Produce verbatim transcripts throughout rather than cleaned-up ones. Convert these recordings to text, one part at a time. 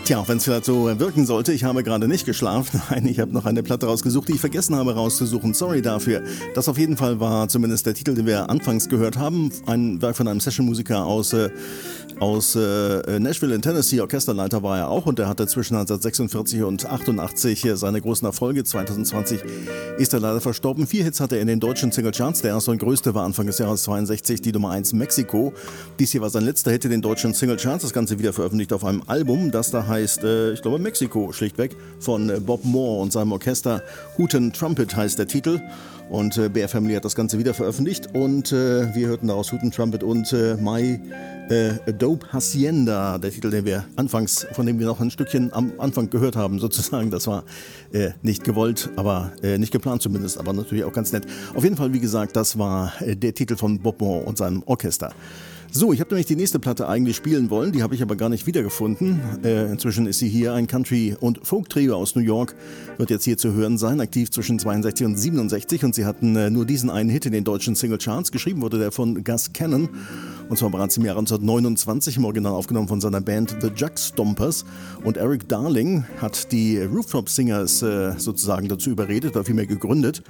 Tja, wenn es vielleicht so wirken sollte, ich habe gerade nicht geschlafen. Nein, ich habe noch eine Platte rausgesucht, die ich vergessen habe rauszusuchen. Sorry dafür. Das auf jeden Fall war zumindest der Titel, den wir anfangs gehört haben. Ein Werk von einem Session-Musiker aus, äh, aus äh, Nashville in Tennessee. Orchesterleiter war er auch und er hatte zwischen neunzehnhundertsechsundvierzig und achtundachtzig seine großen Erfolge. zwanzig zwanzig ist er leider verstorben. Vier Hits hatte er in den deutschen Singlecharts. Der erste und größte war Anfang des Jahres zweiundsechzig die Nummer eins Mexiko. Dies hier war sein letzter Hit in den deutschen Singlecharts. Das Ganze wieder veröffentlicht auf einem Album, das da heißt, äh, ich glaube Mexiko schlichtweg, von äh, Bob Moore und seinem Orchester. Hooten Trumpet heißt der Titel. Und äh, Bear Family hat das Ganze wieder veröffentlicht. Und äh, wir hörten daraus Hooten Trumpet und äh, My äh, Dope Hacienda, der Titel, den wir anfangs, von dem wir noch ein Stückchen am Anfang gehört haben, sozusagen. Das war äh, nicht gewollt, aber äh, nicht geplant zumindest, aber natürlich auch ganz nett. Auf jeden Fall, wie gesagt, das war äh, der Titel von Bob Moore und seinem Orchester. So, ich habe nämlich die nächste Platte eigentlich spielen wollen, die habe ich aber gar nicht wiedergefunden. Äh, inzwischen ist sie hier, ein Country- und Folk-Trio aus New York, wird jetzt hier zu hören sein, aktiv zwischen zweiundsechzig und siebenundsechzig und sie hatten äh, nur diesen einen Hit in den deutschen Singlecharts. Geschrieben wurde der von Gus Cannon und zwar bereits im Jahre neunzehnhundertneunundzwanzig, im Original aufgenommen von seiner Band The Jug Stompers und Eric Darling hat die Rooftop Singers äh, sozusagen dazu überredet, oder vielmehr gegründet,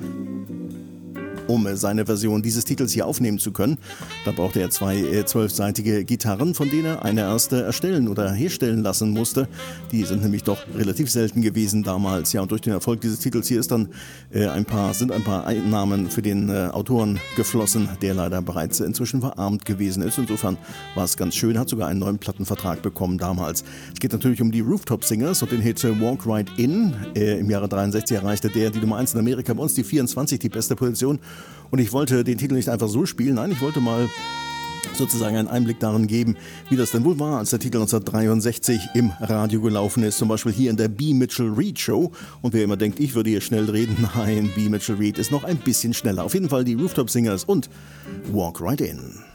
um seine Version dieses Titels hier aufnehmen zu können. Da brauchte er zwei äh, zwölfseitige Gitarren, von denen er eine erste erstellen oder herstellen lassen musste. Die sind nämlich doch relativ selten gewesen damals. Ja, und durch den Erfolg dieses Titels hier ist dann äh, ein paar, sind ein paar Einnahmen für den äh, Autoren geflossen, der leider bereits inzwischen verarmt gewesen ist. Insofern war es ganz schön, hat sogar einen neuen Plattenvertrag bekommen damals. Es geht natürlich um die Rooftop Singers und den Hit äh, Walk Right In. Äh, Im Jahre dreiundsechzig erreichte der die Nummer eins in Amerika, bei uns die vierundzwanzig, die beste Position. Und ich wollte den Titel nicht einfach so spielen, nein, ich wollte mal sozusagen einen Einblick darin geben, wie das denn wohl war, als der Titel neunzehnhundertdreiundsechzig im Radio gelaufen ist, zum Beispiel hier in der B. Mitchell Reed Show. Und wer immer denkt, ich würde hier schnell reden, nein, B. Mitchell Reed ist noch ein bisschen schneller. Auf jeden Fall die Rooftop Singers und Walk Right In.